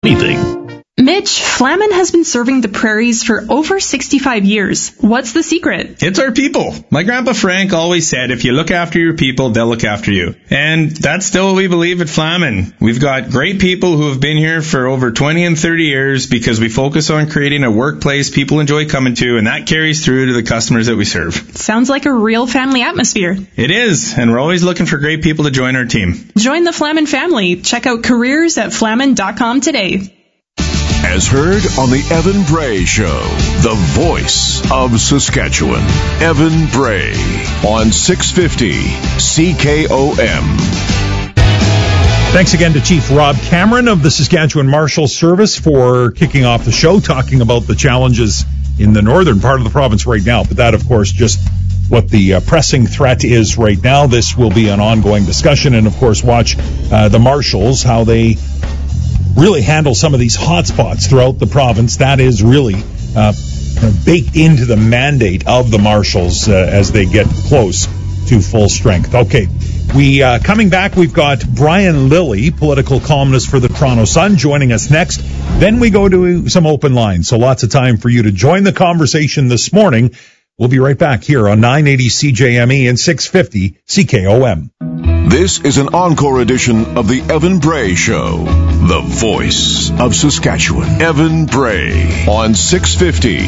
anything. Mitch, Flamin has been serving the prairies for over 65 years. What's the secret? It's our people. My grandpa Frank always said, if you look after your people, they'll look after you. And that's still what we believe at Flamin. We've got great people who have been here for over 20 and 30 years because we focus on creating a workplace people enjoy coming to, and that carries through to the customers that we serve. Sounds like a real family atmosphere. It is, and we're always looking for great people to join our team. Join the Flamin family. Check out careers at flamin.com today. As heard on the Evan Bray Show, the voice of Saskatchewan. Evan Bray on 650 CKOM. Thanks again to Chief Rob Cameron of the Saskatchewan Marshal Service for kicking off the show, talking about the challenges in the northern part of the province right now. But that, of course, just what the pressing threat is right now. This will be an ongoing discussion. And, of course, watch the Marshals, how they really handle some of these hot spots throughout the province. That is really baked into the mandate of the Marshals as they get close to full strength. Okay, we coming back, we've got Brian Lilly, political columnist for the Toronto Sun, joining us next. Then we go to some open lines, so lots of time for you to join the conversation this morning. We'll be right back here on 980 CJME and 650 CKOM. This is an encore edition of the Evan Bray Show, the voice of Saskatchewan. Evan Bray on 650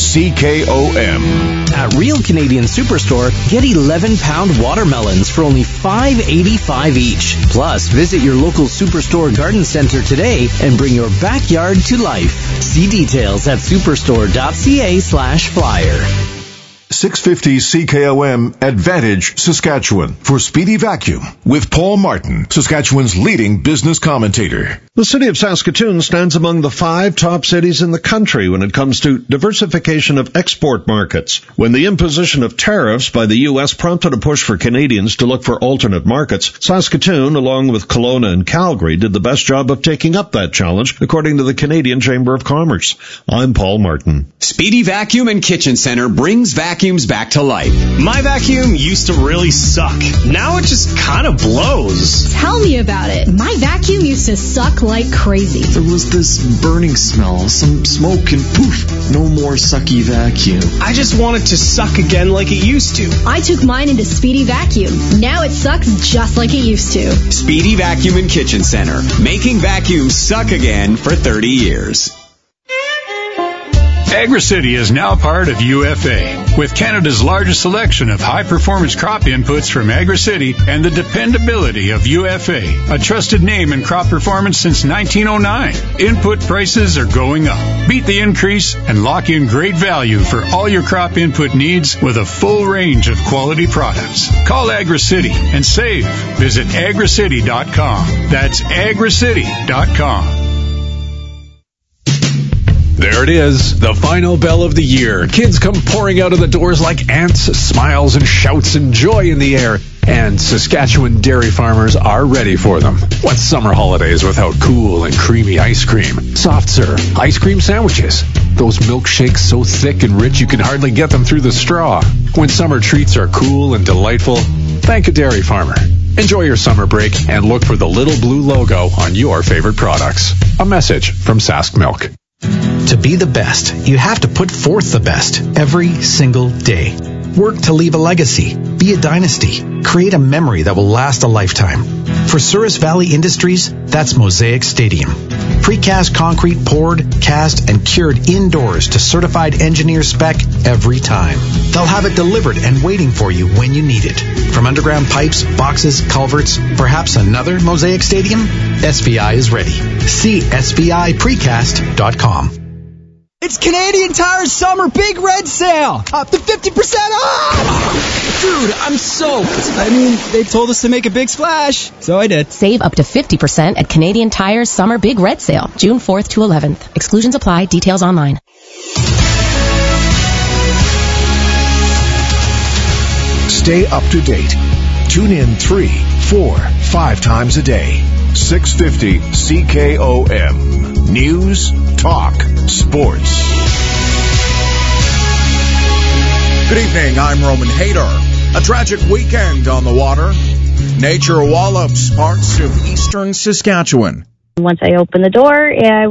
CKOM. At Real Canadian Superstore, get 11-pound watermelons for only $5.85 each. Plus, visit your local Superstore garden center today and bring your backyard to life. See details at superstore.ca/flyer. 650 CKOM Advantage Saskatchewan for Speedy Vacuum with Paul Martin, Saskatchewan's leading business commentator. The city of Saskatoon stands among the 5 top cities in the country when it comes to diversification of export markets. When the imposition of tariffs by the U.S. prompted a push for Canadians to look for alternate markets, Saskatoon, along with Kelowna and Calgary, did the best job of taking up that challenge, according to the Canadian Chamber of Commerce. I'm Paul Martin. Speedy Vacuum and Kitchen Center brings vacuums back to life. My vacuum used to really suck. Now it just kind of blows. Tell me about it. My vacuum used to suck like crazy. There was this burning smell, some smoke, and poof, no more sucky vacuum. I just want it to suck again like it used to. I took mine into Speedy Vacuum. Now it sucks just like it used to. Speedy Vacuum and Kitchen Center, making vacuums suck again for 30 years. AgriCity is now part of UFA, with Canada's largest selection of high-performance crop inputs from AgriCity and the dependability of UFA, a trusted name in crop performance since 1909. Input prices are going up. Beat the increase and lock in great value for all your crop input needs with a full range of quality products. Call AgriCity and save. Visit agricity.com. That's agricity.com. There it is, the final bell of the year. Kids come pouring out of the doors like ants, smiles and shouts and joy in the air. And Saskatchewan dairy farmers are ready for them. What's summer holidays without cool and creamy ice cream? Soft serve, ice cream sandwiches. Those milkshakes so thick and rich you can hardly get them through the straw. When summer treats are cool and delightful, thank a dairy farmer. Enjoy your summer break and look for the little blue logo on your favorite products. A message from Sask Milk. To be the best, you have to put forth the best every single day. Work to leave a legacy, be a dynasty, create a memory that will last a lifetime. For Souris Valley Industries, that's Mosaic Stadium. Precast concrete poured, cast, and cured indoors to certified engineer spec every time. They'll have it delivered and waiting for you when you need it. From underground pipes, boxes, culverts, perhaps another Mosaic Stadium? SVI is ready. See SVIPrecast.com. It's Canadian Tire's Summer Big Red Sale! Up to 50% off! Dude, I'm soaked. I mean, they told us to make a big splash, so I did. Save up to 50% at Canadian Tire's Summer Big Red Sale, June 4th to 11th. Exclusions apply. Details online. Stay up to date. Tune in 3, 4, 5 times a day. 650 CKOM. News, talk, sports. Good evening, I'm Roman Hayter. A tragic weekend on the water. Nature wallops parts of eastern Saskatchewan. Once I opened the door, I